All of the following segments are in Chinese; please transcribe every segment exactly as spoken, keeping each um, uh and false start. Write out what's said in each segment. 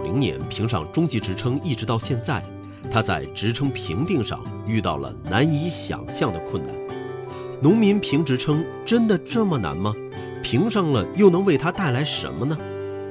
零年评上中级职称，一直到现在，他在职称评定上遇到了难以想象的困难。农民评职称真的这么难吗？评上了又能为他带来什么呢？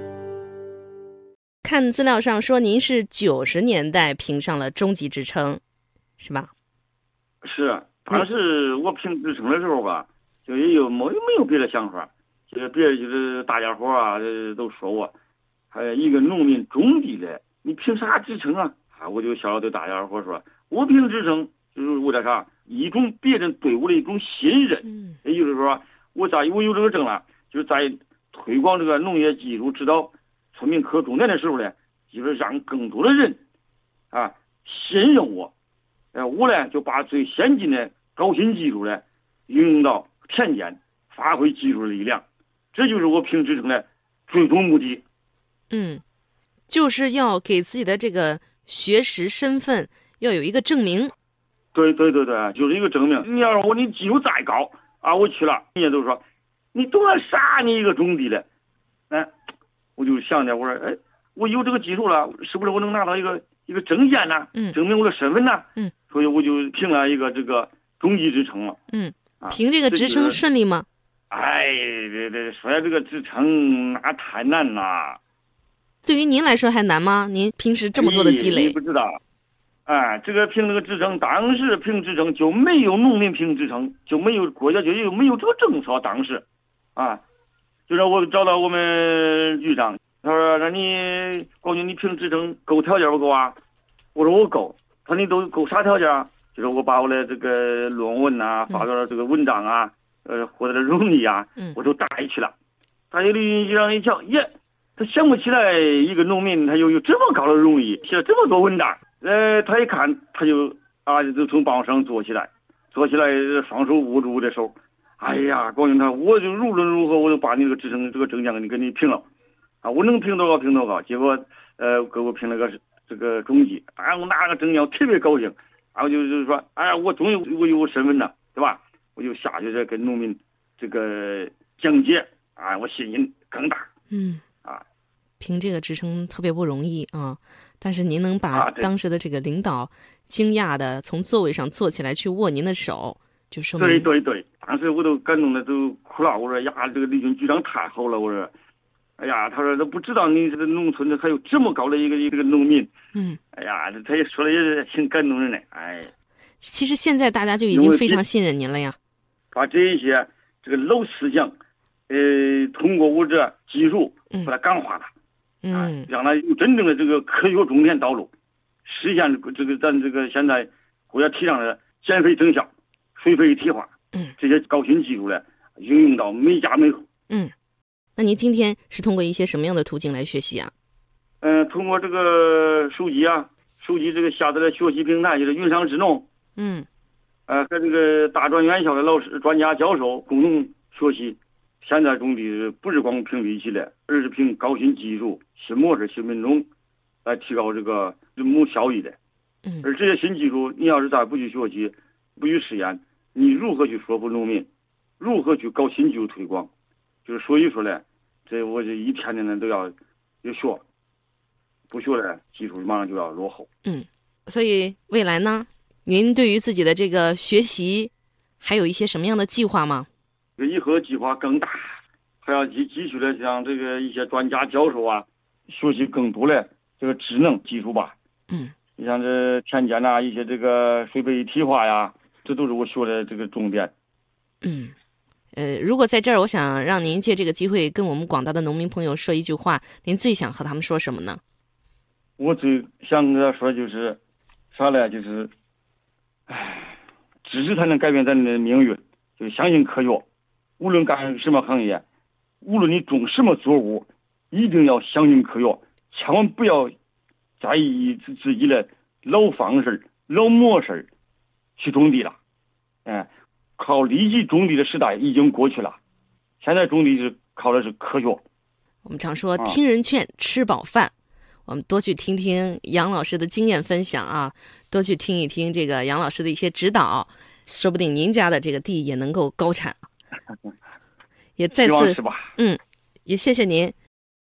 看资料上说您是九十年代评上了中级职称，是吧？ 是，当时我评职称的时候吧，就也有没没有别的想法，就是别人就是大家伙啊都说我，还有一个农民种地的，你评啥职称啊？啊，我就笑着对大家伙说，我评职称就是为了啥？一种别人对我的一种信任。 嗯， 也就是说，我在我有这个证了，就是在推广这个农业技术指导村民科重点的时候呢，就是让更多的人啊信任我。呃，我呢就把最先进的高新技术呢运用到田间，发挥技术的力量，这就是我评职称的最终目的。 嗯，就是要给自己的这个学识身份要有一个证明。 对对对对，就是一个证明。你要是我你技术再高啊，我去了，人家都说你懂了啥？你一个种地的，哎，我就想着我说，哎，我有这个技术了，是不是我能拿到一个一个证件呢？ 嗯， 证明我的身份呢？ 嗯， 所以我就评了一个这个中级职称了。 嗯， 啊， 评这个职称顺利吗？ 哎，这这说这个职称那太难了。 对于您来说还难吗？您平时这么多的积累， 你不知道。哎，这个评这个职称，当时评职称就没有农民评职称，就没有国家就又没有这个政策。当时，啊，就让我找到我们局长，他说：“那你光军你评职称够条件不够啊？”我说：“我够。”他说：“你都够啥条件啊？”就是我把我的这个论文呐、发表的这个文章啊，呃，获得的荣誉啊，我都带去了。他有的局长一瞧，耶，他想不起来一个农民他有有这么高的荣誉，写了这么多文章。呃，他一看，他就啊，就从办公室上坐起来，坐起来，双手捂住我的手。哎呀，高军他，我就无论如何，我就把你这个职称这个证件给你给你评了，啊，我能评多高评多高。结果，呃，给我评了个这个中级，啊，我拿个证件，我特别高兴，然后就就是说，哎呀，我终于我有身份了，对吧？我就下去再跟农民这个讲解，啊，我信心更大。 嗯， 啊。 评这个职称特别不容易啊，但是您能把当时的这个领导惊讶的从座位上坐起来去握您的手，就说明对对对，当时我都感动的都哭了。我说呀，这个李军局长太好了。我说，哎呀，他说都不知道你这个农村的还有这么高的一个一个农民。 嗯， 哎呀，他也说的也是挺感动人的。哎， 其实现在大家就已经非常信任您了呀。 把这一些这个老思想，呃，通过我这技术把它感化了。 嗯， 让他有真正的这个科学种田道路，实现这个咱这个现在国家提倡的减肥增效、水肥一体化， 嗯， 这些高新技术呢，应用到每家每户。 嗯，那您今天是通过一些什么样的途径来学习啊？ 嗯、呃，通过这个手机啊，手机这个下载的学习平台就是云商智农， 嗯， 呃，和这个大专院校的老师、专家、教授共同学习。现在种地不是光凭力气了，而是凭高新技术、新模式、新品种来提高这个人亩效益的。 嗯， 而这些新技术，你要是再不去学习、不去实验，你如何去说服农民？如何去搞新技术推广？就是所以说呢，这我这一天天的都要要学，不学呢，技术马上就要落后。 嗯，所以未来呢，您对于自己的这个学习，还有一些什么样的计划吗？ 以后计划更大，还要继继续的向这个一些专家教授啊，学习更多的这个智能技术吧。 嗯， 你像这田间呐，一些这个水培一体化呀，这都是我学的这个重点。 嗯，呃，如果在这儿，我想让您借这个机会跟我们广大的农民朋友说一句话，您最想和他们说什么呢？ 我最想跟他说就是啥呢？就是，唉，知识才能改变咱的命运，就相信科学。无论干什么行业，无论你种什么作物，一定要相信科学，千万不要在意自自己的老方式、老模式去种地了。哎，靠利己种地的时代已经过去了，现在种地是靠的是科学。 我们常说听人劝，吃饱饭。我们多去听听杨老师的经验分享啊，多去听一听这个杨老师的一些指导，说不定您家的这个地也能够高产。也再次，嗯，也谢谢您